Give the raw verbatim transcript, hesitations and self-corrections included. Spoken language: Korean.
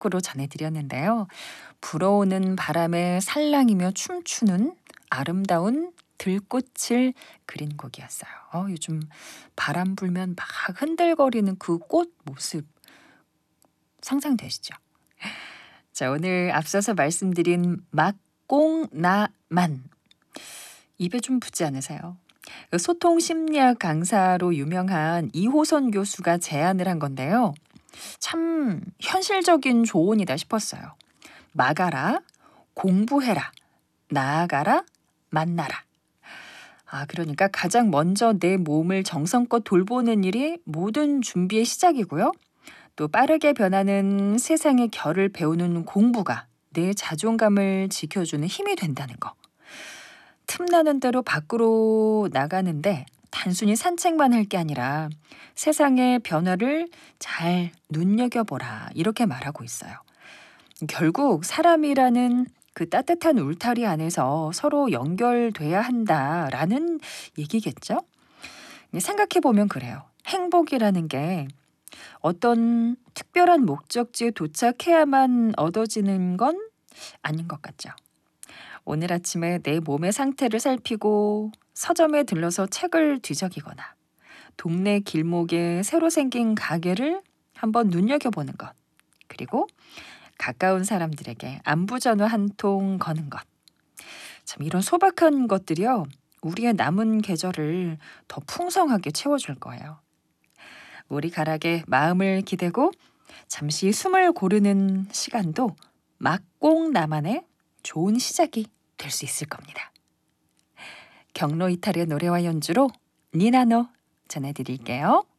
곡으로 전해드렸는데요. 불어오는 바람에 살랑이며 춤추는 아름다운 들꽃을 그린 곡이었어요. 어, 요즘 바람 불면 막 흔들거리는 그 꽃 모습 상상되시죠? 자, 오늘 앞서서 말씀드린 막공나만 입에 좀 붙지 않으세요? 소통 심리학 강사로 유명한 이호선 교수가 제안을 한 건데요. 참 현실적인 조언이다 싶었어요. 막아라, 공부해라, 나아가라, 만나라. 아, 그러니까 가장 먼저 내 몸을 정성껏 돌보는 일이 모든 준비의 시작이고요. 또 빠르게 변하는 세상의 결을 배우는 공부가 내 자존감을 지켜주는 힘이 된다는 거. 틈나는 대로 밖으로 나가는데 단순히 산책만 할 게 아니라 세상의 변화를 잘 눈여겨보라 이렇게 말하고 있어요. 결국 사람이라는 그 따뜻한 울타리 안에서 서로 연결돼야 한다라는 얘기겠죠? 생각해보면 그래요. 행복이라는 게 어떤 특별한 목적지에 도착해야만 얻어지는 건 아닌 것 같죠. 오늘 아침에 내 몸의 상태를 살피고 서점에 들러서 책을 뒤적이거나 동네 길목에 새로 생긴 가게를 한번 눈여겨보는 것. 그리고 가까운 사람들에게 안부 전화 한 통 거는 것. 참 이런 소박한 것들이요. 우리의 남은 계절을 더 풍성하게 채워줄 거예요. 머리카락에 마음을 기대고 잠시 숨을 고르는 시간도 막공나만의 좋은 시작이 될 수 있을 겁니다. 경로 이탈의 노래와 연주로 니나노 전해드릴게요.